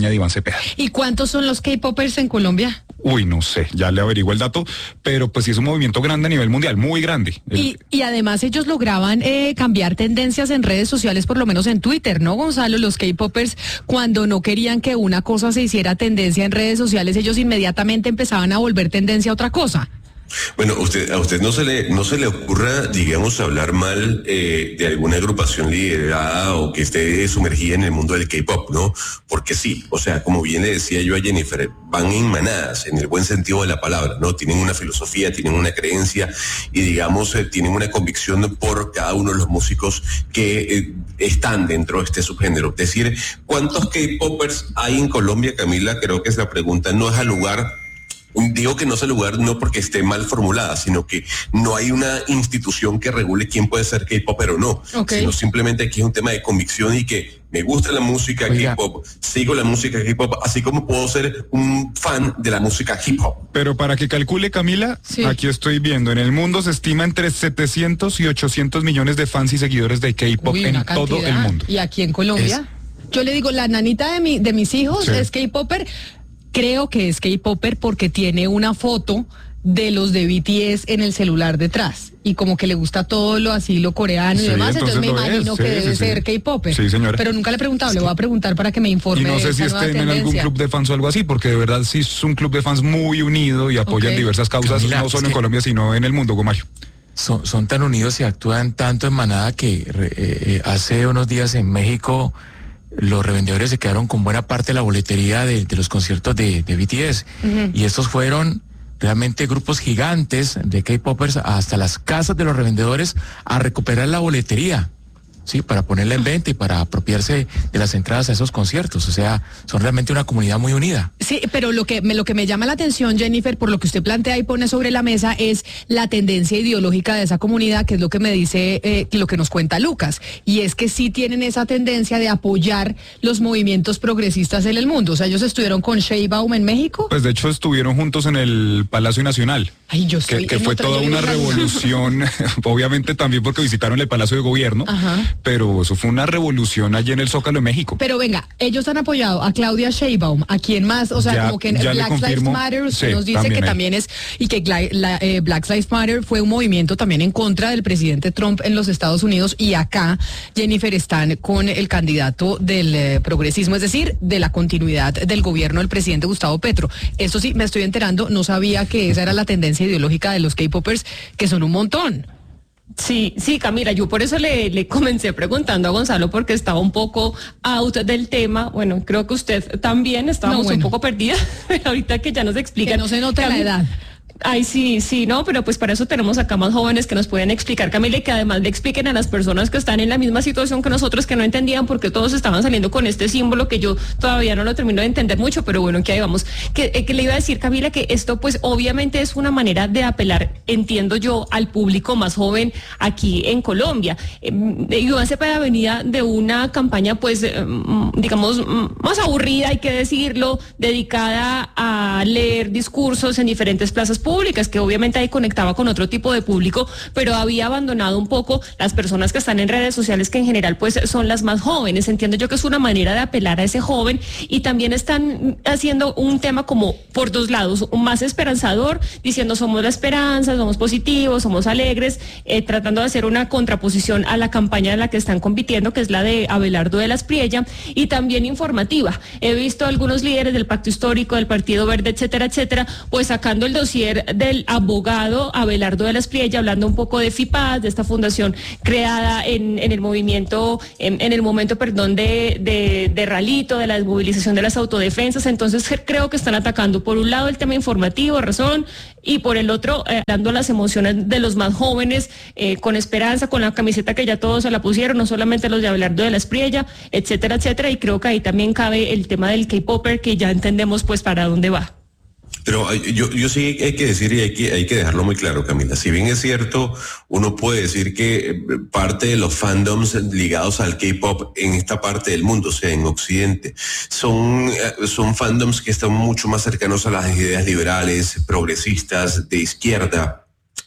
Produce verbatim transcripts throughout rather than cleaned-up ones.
compañía de Iván Cepeda. ¿Y cuántos son los K-popers en Colombia? Uy, no sé, ya le averiguo el dato, pero pues sí es un movimiento grande a nivel mundial, muy grande. El... Y, y además ellos lograban eh, cambiar tendencias en redes sociales, por lo menos en Twitter, ¿no, Gonzalo? Los K-popers, cuando no querían que una cosa se hiciera tendencia en redes sociales, ellos inmediatamente empezaban a volver tendencia a otra cosa. Bueno, usted, a usted no se le no se le ocurra, digamos, hablar mal eh, de alguna agrupación liderada o que esté sumergida en el mundo del K-pop, ¿no? Porque sí, o sea, como bien le decía yo a Jennifer, van en manadas, en el buen sentido de la palabra, ¿no? Tienen una filosofía, tienen una creencia y, digamos, eh, tienen una convicción por cada uno de los músicos que eh, están dentro de este subgénero. Es decir, ¿cuántos K-popers hay en Colombia, Camila? Creo que es la pregunta, no es al lugar. Digo que no es el lugar no porque esté mal formulada, sino que no hay una institución que regule quién puede ser K-popper o no, okay. Sino simplemente que es un tema de convicción y que me gusta la música Oiga. K-pop, sigo la música K-pop, así como puedo ser un fan de la música hip-hop. Pero para que calcule, Camila, sí. Aquí estoy viendo, en el mundo se estima entre setecientos y ochocientos millones de fans y seguidores de K-pop en cantidad. Todo el mundo. ¿Y aquí en Colombia? Es... Yo le digo, la nanita de, mi, de mis hijos sí. Es K-popper. Creo que es K-popper porque tiene una foto de los de B T S en el celular detrás. Y como que le gusta todo lo así, lo coreano sí, y demás. Entonces, entonces me imagino es. que sí, debe sí, ser sí. K-popper. Sí, señora. Pero nunca le he preguntado, es le voy a preguntar para que me informe. Y no sé de si estén en algún club de fans o algo así, porque de verdad sí es un club de fans muy unido y apoyan okay. diversas causas, Camila, no solo en Colombia, sino en el mundo, Gomario. Son, son tan unidos y actúan tanto en manada que eh, eh, hace unos días en México los revendedores se quedaron con buena parte de la boletería de, de los conciertos de, de B T S. Uh-huh. Y estos fueron realmente grupos gigantes de K-popers hasta las casas de los revendedores a recuperar la boletería, sí, para ponerla en venta y para apropiarse de las entradas a esos conciertos. O sea, son realmente una comunidad muy unida. Sí, pero lo que me, lo que me llama la atención, Jennifer, por lo que usted plantea y pone sobre la mesa, es la tendencia ideológica de esa comunidad, que es lo que me dice, eh, lo que nos cuenta Lucas. Y es que sí tienen esa tendencia de apoyar los movimientos progresistas en el mundo. O sea, ellos estuvieron con Sheinbaum en México. Pues de hecho estuvieron juntos en el Palacio Nacional. Ay, yo soy que, que fue toda una revolución, obviamente también porque visitaron el Palacio de Gobierno. Ajá. Pero eso fue una revolución allí en el Zócalo de México. Pero venga, ellos han apoyado a Claudia Sheinbaum, ¿a quién más? O sea, ya, como que en Black Lives Matter, usted sí, nos dice también que hay. También es, y que la, eh, Black Lives Matter fue un movimiento también en contra del presidente Trump en los Estados Unidos, y acá, Jennifer, están con el candidato del eh, progresismo, es decir, de la continuidad del gobierno del presidente Gustavo Petro. Eso sí, me estoy enterando, no sabía que esa era la tendencia ideológica de los K-popers, que son un montón. Sí, sí, Camila, yo por eso le, le comencé preguntando a Gonzalo, porque estaba un poco out del tema. Bueno, creo que usted también, estábamos no, bueno. un poco perdidas, pero ahorita que ya nos explica. Que no se nota la edad. Ay, sí, sí, no, pero pues para eso tenemos acá más jóvenes que nos pueden explicar, Camila, y que además le expliquen a las personas que están en la misma situación que nosotros, que no entendían por qué todos estaban saliendo con este símbolo, que yo todavía no lo termino de entender mucho, pero bueno, que ahí vamos. Que, eh, que le iba a decir, Camila, que esto pues obviamente es una manera de apelar, entiendo yo, al público más joven aquí en Colombia. Eh, Iván Cepeda venía de una campaña pues, eh, digamos, más aburrida, hay que decirlo, dedicada a leer discursos en diferentes plazas públicas, que obviamente ahí conectaba con otro tipo de público, pero había abandonado un poco las personas que están en redes sociales, que en general pues son las más jóvenes. Entiendo yo que es una manera de apelar a ese joven, y también están haciendo un tema como por dos lados, un más esperanzador, diciendo somos la esperanza, somos positivos, somos alegres, eh, tratando de hacer una contraposición a la campaña en la que están compitiendo, que es la de Abelardo de la Espriella, y también informativa. He visto algunos líderes del Pacto Histórico, del Partido Verde, etcétera, etcétera, pues sacando el dossier del abogado Abelardo de la Espriella, hablando un poco de FIPAD, de esta fundación creada en, en el movimiento, en, en el momento, perdón, de, de, de Ralito, de la desmovilización de las autodefensas. Entonces creo que están atacando por un lado el tema informativo, razón, y por el otro, eh, dando las emociones de los más jóvenes, eh, con esperanza, con la camiseta que ya todos se la pusieron, no solamente los de Abelardo de la Espriella, etcétera, etcétera, y creo que ahí también cabe el tema del K-popper, que ya entendemos pues para dónde va. Pero yo, yo sí hay que decir, y hay que, hay que dejarlo muy claro, Camila, si bien es cierto, uno puede decir que parte de los fandoms ligados al K-pop en esta parte del mundo, o sea, en Occidente, son, son fandoms que están mucho más cercanos a las ideas liberales, progresistas, de izquierda.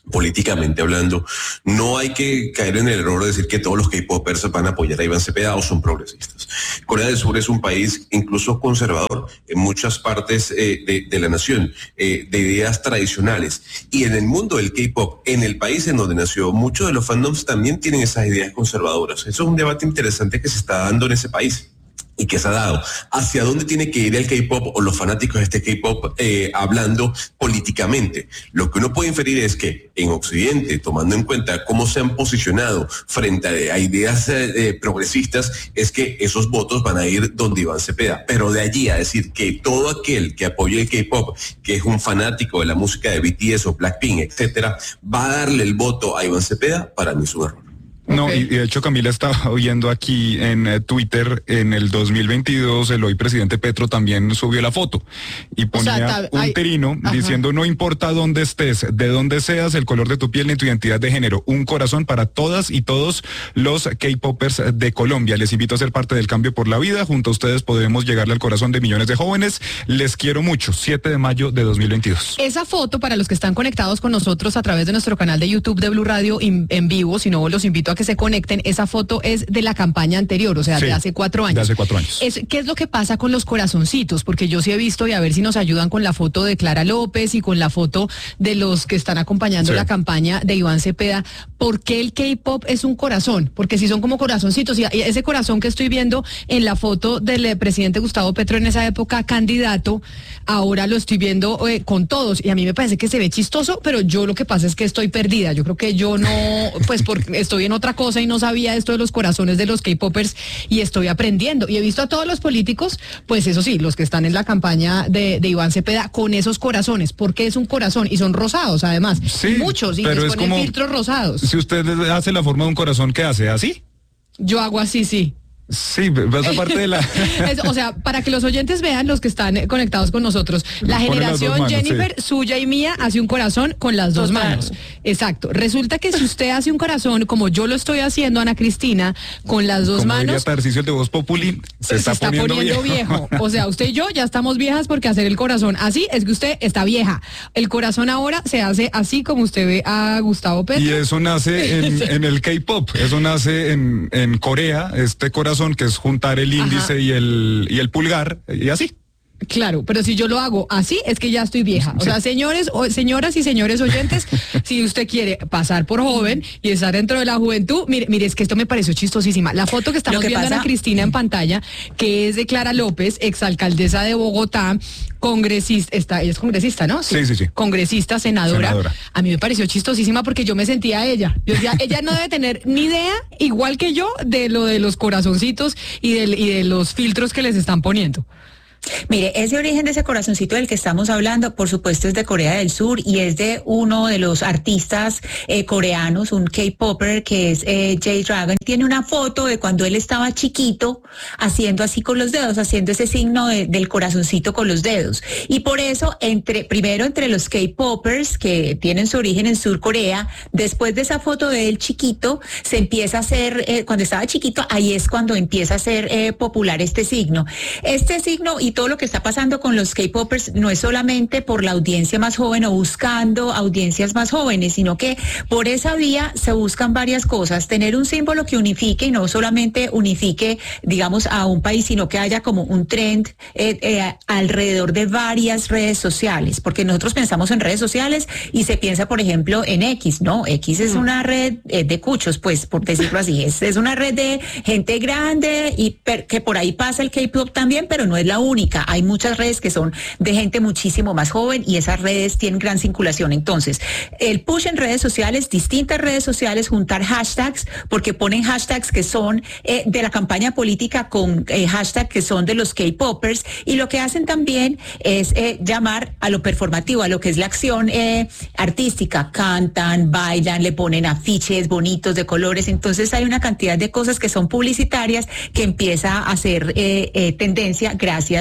políticamente hablando, no hay que caer en el error de decir que todos los K-popers van a apoyar a Iván Cepeda o son progresistas. Corea del Sur es un país incluso conservador en muchas partes eh, de, de la nación, eh, de ideas tradicionales. Y en el mundo del K-pop, en el país en donde nació, muchos de los fandoms también tienen esas ideas conservadoras. Eso es un debate interesante que se está dando en ese país y que se ha dado. ¿Hacia dónde tiene que ir el K-pop o los fanáticos de este K-pop eh, hablando políticamente? Lo que uno puede inferir es que en Occidente, tomando en cuenta cómo se han posicionado frente a, a ideas eh, progresistas, es que esos votos van a ir donde Iván Cepeda. Pero de allí a decir que todo aquel que apoye el K-pop, que es un fanático de la música de B T S o Blackpink, etcétera, va a darle el voto a Iván Cepeda, para mí es un error. No, okay. y, y de hecho Camila estaba oyendo aquí en uh, Twitter, en el dos mil veintidós, el hoy presidente Petro también subió la foto y ponía o sea, un trino diciendo: no importa dónde estés, de dónde seas, el color de tu piel ni tu identidad de género, un corazón para todas y todos los K-popers de Colombia. Les invito a ser parte del cambio por la vida, junto a ustedes podemos llegarle al corazón de millones de jóvenes, les quiero mucho. siete de mayo de dos mil veintidós. Esa foto, para los que están conectados con nosotros a través de nuestro canal de YouTube de Blue Radio in, en vivo, si no los invito a que se conecten, esa foto es de la campaña anterior, o sea, sí, de hace cuatro años. De hace cuatro años. Es, ¿qué es lo que pasa con los corazoncitos? Porque yo sí he visto, y a ver si nos ayudan con la foto de Clara López y con la foto de los que están acompañando sí. la campaña de Iván Cepeda. ¿Por qué el K-pop es un corazón? Porque si son como corazoncitos, y ese corazón que estoy viendo en la foto del presidente Gustavo Petro en esa época, candidato, ahora lo estoy viendo eh, con todos, y a mí me parece que se ve chistoso, pero yo lo que pasa es que estoy perdida. Yo creo que yo no, pues porque estoy en otra cosa y no sabía esto de los corazones de los K-popers, y estoy aprendiendo. Y he visto a todos los políticos, pues eso sí, los que están en la campaña de, de Iván Cepeda, con esos corazones, porque es un corazón, y son rosados además, sí, muchos, y les ponen como filtros rosados. Si usted hace la forma de un corazón, ¿qué hace? ¿Así? Yo hago así, sí. Sí, esa parte de la... es, o sea, para que los oyentes vean, los que están conectados con nosotros, la generación manos, Jennifer, sí. suya y mía, hace un corazón con las dos Total. manos. Exacto. Resulta que si usted hace un corazón, como yo lo estoy haciendo, Ana Cristina, con las dos como manos... Tarcisio de Voz Populi, se, se está, está poniendo, poniendo viejo. viejo. O sea, usted y yo ya estamos viejas, porque hacer el corazón así es que usted está vieja. El corazón ahora se hace así como usted ve a Gustavo Petro. Y eso nace en, en el K-pop, eso nace en, en Corea, este corazón que es juntar el índice y el, y el pulgar, y así. Claro, pero si yo lo hago así, es que ya estoy vieja. O sí. sea, señores, o, señoras y señores oyentes, si usted quiere pasar por joven y estar dentro de la juventud, mire, mire, es que esto me pareció chistosísima. La foto que estamos que viendo, pasa... Ana Cristina, en pantalla, que es de Clara López, exalcaldesa de Bogotá, congresista, está, ella es congresista, ¿no? Sí, sí, sí. sí. Congresista, senadora. senadora. A mí me pareció chistosísima porque yo me sentía ella. Yo decía, ella no debe tener ni idea, igual que yo, de lo de los corazoncitos y de, y de los filtros que les están poniendo. Mire, ese origen de ese corazoncito del que estamos hablando, por supuesto, es de Corea del Sur, y es de uno de los artistas eh, coreanos, un K-popper que es eh, J-Dragon. Tiene una foto de cuando él estaba chiquito, haciendo así con los dedos, haciendo ese signo de, del corazoncito con los dedos. Y por eso, entre primero entre los K-poppers que tienen su origen en Sur Corea, después de esa foto de él chiquito, se empieza a hacer, eh, cuando estaba chiquito, ahí es cuando empieza a ser eh, popular este signo. Este signo y todo lo que está pasando con los K-popers no es solamente por la audiencia más joven o buscando audiencias más jóvenes, sino que por esa vía se buscan varias cosas. Tener un símbolo que unifique, y no solamente unifique, digamos, a un país, sino que haya como un trend eh, eh, alrededor de varias redes sociales, porque nosotros pensamos en redes sociales y se piensa, por ejemplo, en X, ¿no? X es una red eh, de cuchos, pues, por decirlo así, es, es una red de gente grande y per, que por ahí pasa el K-pop también, pero no es la única. Hay muchas redes que son de gente muchísimo más joven, y esas redes tienen gran circulación. Entonces, el push en redes sociales, distintas redes sociales, juntar hashtags, porque ponen hashtags que son eh, de la campaña política con eh, hashtags que son de los K-popers, y lo que hacen también es eh, llamar a lo performativo, a lo que es la acción eh, artística. Cantan, bailan, le ponen afiches bonitos de colores. Entonces hay una cantidad de cosas que son publicitarias que empieza a ser eh, eh, tendencia gracias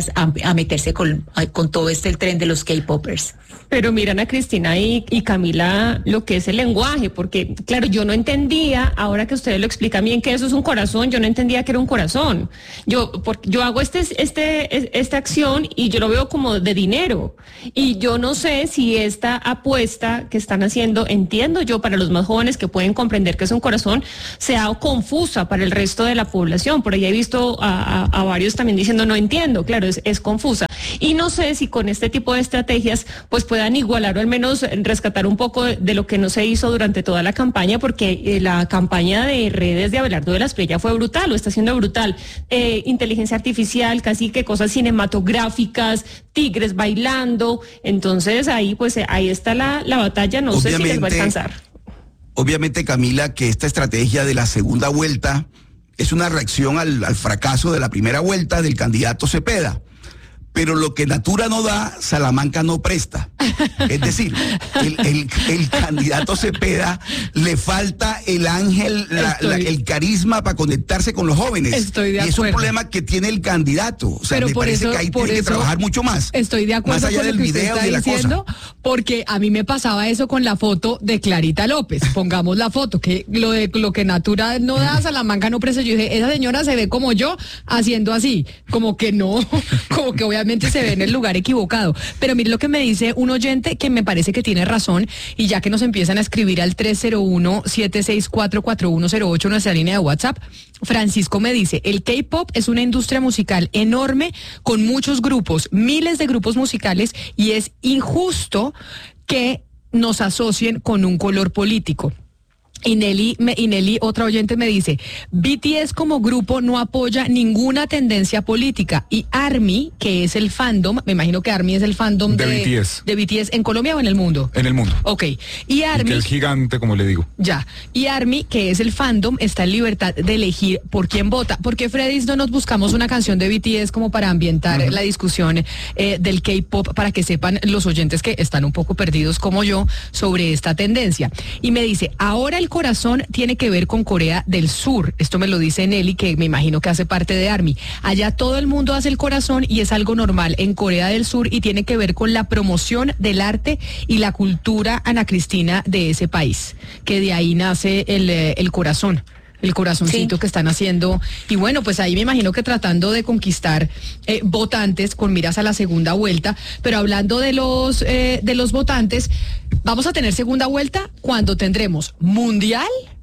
artistas a, a meterse con, con todo este el tren de los K-popers. Pero miran a Cristina y, y Camila lo que es el lenguaje, porque claro, yo no entendía, ahora que ustedes lo explican bien que eso es un corazón, yo no entendía que era un corazón. Yo, porque yo hago este, este, esta acción y yo lo veo como de dinero. Y yo no sé si esta apuesta que están haciendo, entiendo yo, para los más jóvenes que pueden comprender que es un corazón, sea confusa para el resto de la población. Por ahí he visto a, a, a varios también diciendo no entiendo, claro, es, es confusa. Y no sé si con este tipo de estrategias pues puedan igualar o al menos rescatar un poco de, de lo que no se hizo durante toda la campaña, porque eh, la campaña de redes de Abelardo de la Espriella fue brutal, o está siendo brutal. Eh, inteligencia artificial, casi que cosas cinematográficas, tigres bailando, entonces ahí pues ahí está la, la batalla, no Obviamente, sé si les va a alcanzar. Obviamente, Camila, que esta estrategia de la segunda vuelta es una reacción al, al fracaso de la primera vuelta del candidato Cepeda. Pero lo que Natura no da, Salamanca no presta. Es decir, el, el, el candidato Cepeda le falta el ángel, la, la, el carisma para conectarse con los jóvenes. Estoy de acuerdo. Y es un problema que tiene el candidato. O sea, Pero me por parece eso, que ahí tiene que trabajar mucho más. Estoy de acuerdo más allá con del lo que video usted está y de la diciendo, cosa. Porque a mí me pasaba eso con la foto de Clarita López. Pongamos la foto, que lo de lo que Natura no da, Salamanca no presta. Yo dije, esa señora se ve como yo haciendo así, como que no, como que obviamente se ve en el lugar equivocado. Pero mire lo que me dice un oyente que me parece que tiene razón, y ya que nos empiezan a escribir al tres cero uno, siete seis cuatro, cuatro uno cero ocho, nuestra línea de WhatsApp, Francisco me dice, el K-pop es una industria musical enorme con muchos grupos, miles de grupos musicales, y es injusto que nos asocien con un color político. Y Nelly, me, y Nelly, otra oyente, me dice, B T S como grupo no apoya ninguna tendencia política, y ARMY, que es el fandom, me imagino que ARMY es el fandom de, de B T S. ¿De B T S en Colombia o en el mundo? En el mundo. Ok. Y ARMY... Y que es gigante, como le digo. Ya. Y ARMY, que es el fandom, está en libertad de elegir por quién vota. ¿Por qué, Freddy, no nos buscamos una canción de B T S como para ambientar uh-huh. la discusión eh, del K-pop, para que sepan los oyentes que están un poco perdidos como yo sobre esta tendencia? Y me dice, ahora el corazón tiene que ver con Corea del Sur. Esto me lo dice Nelly, que me imagino que hace parte de ARMY. Allá todo el mundo hace el corazón y es algo normal en Corea del Sur, y tiene que ver con la promoción del arte y la cultura anacristina de ese país, que de ahí nace el, el corazón. El corazoncito sí. que están haciendo. Y bueno, pues ahí me imagino que tratando de conquistar eh, votantes con miras a la segunda vuelta. Pero hablando de los eh, de los votantes, vamos a tener segunda vuelta cuando tendremos mundial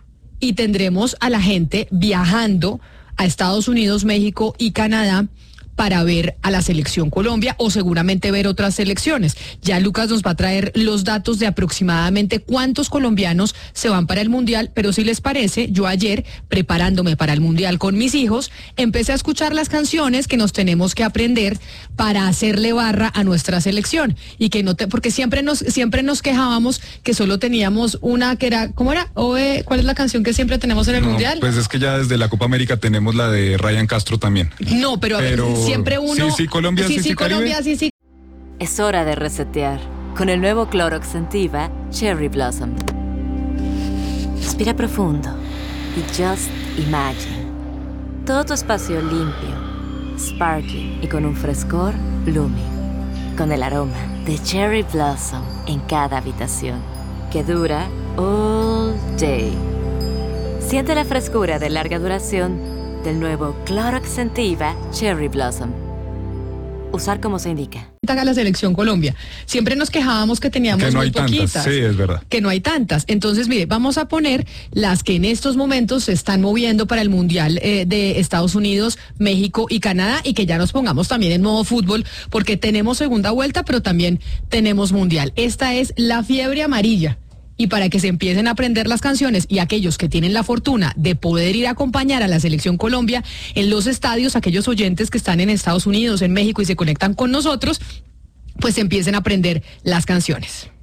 y tendremos a la gente viajando a Estados Unidos, México y Canadá para ver a la selección Colombia, o seguramente ver otras selecciones. Ya Lucas nos va a traer los datos de aproximadamente cuántos colombianos se van para el Mundial, pero si les parece, yo ayer, preparándome para el Mundial con mis hijos, empecé a escuchar las canciones que nos tenemos que aprender para hacerle barra a nuestra selección, y que no te, porque siempre nos siempre nos quejábamos que solo teníamos una que era, ¿cómo era? Oe, ¿cuál es la canción que siempre tenemos en el no, Mundial? Pues es que ya desde la Copa América tenemos la de Ryan Castro también. No, pero, pero... a ver, siempre uno... Sí, sí, Colombia, sí, sí, sí Colombia, sí, sí. Es hora de resetear con el nuevo Clorox Scentiva Cherry Blossom. Respira profundo y just imagine. Todo tu espacio limpio, sparkling y con un frescor blooming. Con el aroma de Cherry Blossom en cada habitación, que dura all day. Siente la frescura de larga duración del nuevo Clorox Scentiva Cherry Blossom. Usar como se indica. A la selección Colombia. Siempre nos quejábamos que teníamos que no muy hay poquitas. Tantas, sí, es verdad. Que no hay tantas. Entonces, mire, vamos a poner las que en estos momentos se están moviendo para el Mundial eh, de Estados Unidos, México y Canadá, y que ya nos pongamos también en modo fútbol, porque tenemos segunda vuelta, pero también tenemos Mundial. Esta es La Fiebre Amarilla. Y para que se empiecen a aprender las canciones, y aquellos que tienen la fortuna de poder ir a acompañar a la selección Colombia en los estadios, aquellos oyentes que están en Estados Unidos, en México y se conectan con nosotros, pues empiecen a aprender las canciones.